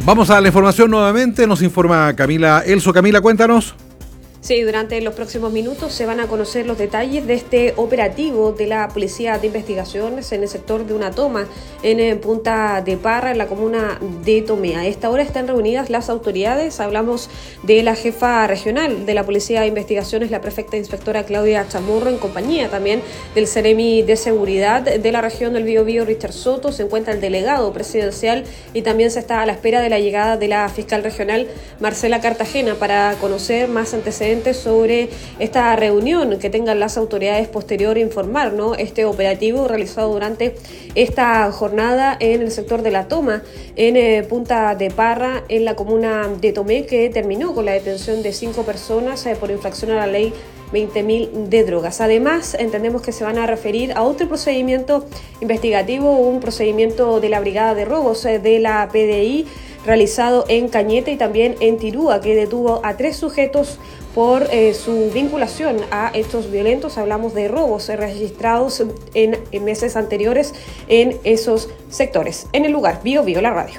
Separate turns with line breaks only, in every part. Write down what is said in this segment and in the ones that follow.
Vamos a la información nuevamente, nos informa Camila Elso. Camila, cuéntanos.
Sí, durante los próximos minutos se van a conocer los detalles de este operativo de la Policía de Investigaciones en el sector de una toma en Punta de Parra, en la comuna de Tomé. A esta hora están reunidas las autoridades. Hablamos de la jefa regional de la Policía de Investigaciones, la prefecta inspectora Claudia Chamorro, en compañía también del Seremi de Seguridad de la región del Biobío, Richard Soto. Se encuentra el delegado presidencial y también se está a la espera de la llegada de la fiscal regional Marcela Cartagena para conocer más antecedentes sobre esta reunión que tengan las autoridades posterior a informar, ¿no? Este operativo realizado durante esta jornada en el sector de la toma en Punta de Parra, en la comuna de Tomé, que terminó con la detención de 5 personas por infracción a la ley 20.000 de drogas. Además, entendemos que se van a referir a otro procedimiento investigativo, un procedimiento de la Brigada de Robos de la PDI realizado en Cañete y también en Tirúa, que detuvo a 3 sujetos por su vinculación a hechos violentos. Hablamos de robos registrados en meses anteriores en esos sectores. En el lugar, Biobío, la radio.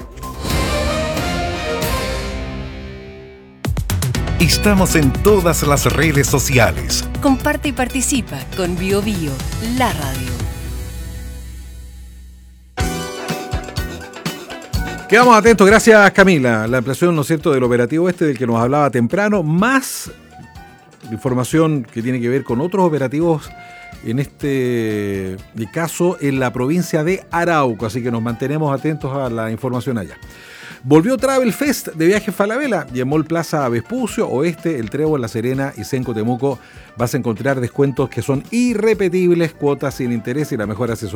Estamos en todas las redes sociales.
Comparte y participa con Biobío, la radio.
Quedamos atentos, gracias Camila. La ampliación, ¿no es cierto?, del operativo del que nos hablaba temprano, más información que tiene que ver con otros operativos, en este caso en la provincia de Arauco, así que nos mantenemos atentos a la información allá. Volvió Travel Fest de Viajes Falabella y en Mall Plaza Vespucio, Oeste, El Trébol, La Serena y Senco Temuco vas a encontrar descuentos que son irrepetibles, cuotas sin interés y la mejor asesoría